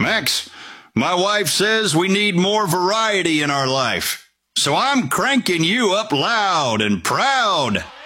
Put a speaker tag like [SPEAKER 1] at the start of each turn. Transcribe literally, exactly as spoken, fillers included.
[SPEAKER 1] Max, my wife says we need more variety in our life. So I'm cranking you up loud and proud.